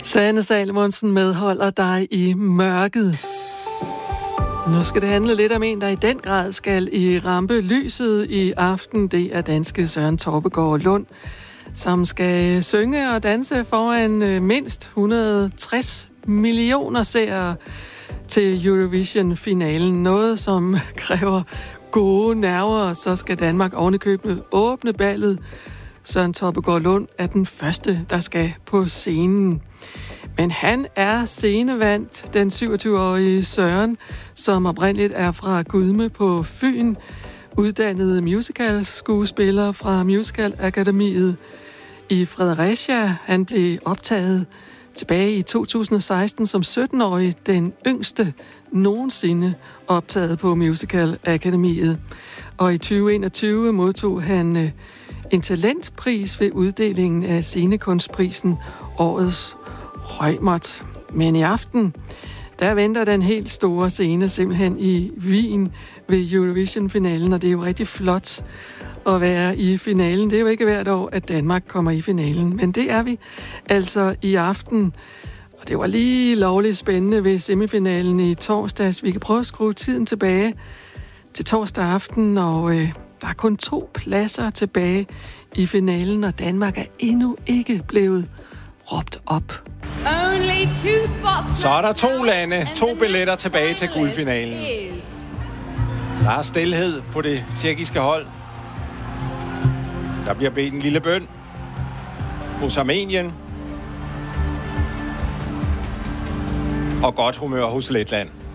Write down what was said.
Sanne Salomonsen medholder dig i mørket. Nu skal det handle lidt om en, der i den grad skal i rampelyset i aften. Det er danske Søren Torpegaard Lund, som skal synge og danse foran mindst 160 millioner seere til Eurovision-finalen. Noget, som kræver gode nerver, så skal Danmark ovenikøbet åbne ballet. Søren Torpegaard Lund er den første, der skal på scenen. Men han er scenevandt, den 27-årige Søren, som oprindeligt er fra Gudme på Fyn, uddannet musicalskuespiller fra Musical-akademiet i Fredericia. Han blev optaget tilbage i 2016 som 17-årig, den yngste nogensinde optaget på Musical-akademiet. Og i 2021 modtog han en talentpris ved uddelingen af scenekunstprisen Årets Reumert. Men i aften, der venter den helt store scene simpelthen i Wien ved Eurovision-finalen, og det er jo rigtig flot at være i finalen. Det er jo ikke hvert år, at Danmark kommer i finalen, men det er vi altså i aften. Og det var lige lovligt spændende ved semifinalen i torsdags. Vi kan prøve at skrue tiden tilbage til torsdag aften, og der er kun 2 pladser tilbage i finalen, og Danmark er endnu ikke blevet råbt op. Så er der 2 lande, 2 billetter tilbage til guldfinalen. Der er stilhed på det tjekkiske hold. Der bliver bedt en lille bøn hos Armenien. Og godt humør hos Letland.